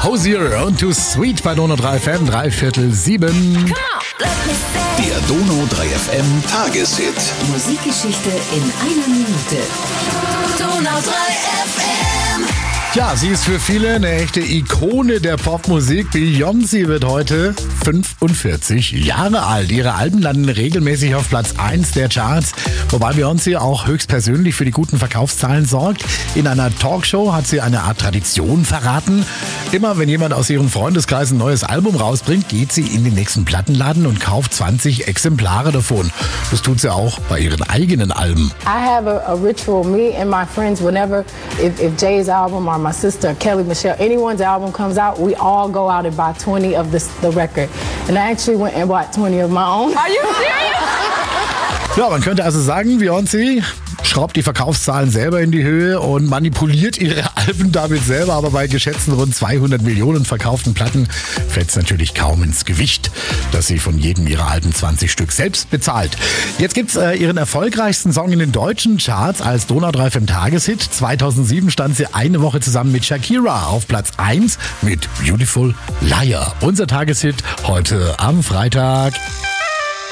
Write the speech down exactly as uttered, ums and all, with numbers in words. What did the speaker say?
Hosier und Too Sweet bei Donau drei F M, drei Viertel sieben. Der Donau drei F M Tageshit. Musikgeschichte in einer Minute. Donau drei F M. Ja, sie ist für viele eine echte Ikone der Popmusik. Beyoncé wird heute fünfundvierzig Jahre alt. Ihre Alben landen regelmäßig auf Platz eins der Charts, wobei Beyoncé auch höchstpersönlich für die guten Verkaufszahlen sorgt. In einer Talkshow hat sie eine Art Tradition verraten. Immer wenn jemand aus ihrem Freundeskreis ein neues Album rausbringt, geht sie in den nächsten Plattenladen und kauft zwanzig Exemplare davon. Das tut sie auch bei ihren eigenen Alben. I have a, a ritual, me and my friends, whenever, if, if Jay's album or my sister, Kelly Michelle, anyone's album comes out, we all go out and buy twenty of this, the record. And I actually went and bought twenty of my own. Are you serious? Ja, man könnte also sagen, Beyoncé schraubt die Verkaufszahlen selber in die Höhe und manipuliert ihre Alben damit selber, aber bei geschätzten rund zweihundert Millionen verkauften Platten fällt es natürlich kaum ins Gewicht, dass sie von jedem ihrer Alben zwanzig Stück selbst bezahlt. Jetzt gibt's äh, ihren erfolgreichsten Song in den deutschen Charts als Donau drei F M Tageshit. zweitausendsieben stand sie eine Woche zusammen mit Shakira auf Platz eins mit Beautiful Liar. Unser Tageshit heute am Freitag.